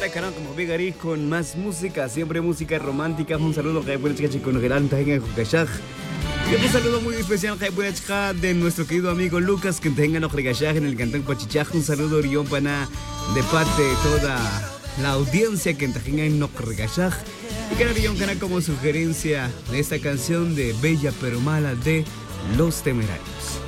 de canal como Vigari con más música, siempre música romántica. Un saludo a buena chica con Gerán Tajenga Jukashaj. Y un saludo muy especial a buena chica de nuestro querido amigo Lucas que tenga los regashaj en el cantón Pachichaj. Un saludo Rion Pana de parte de toda la audiencia que tenga en los regashaj. Y que Rion Cana como sugerencia de esta canción de Bella pero Mala de Los Temerarios.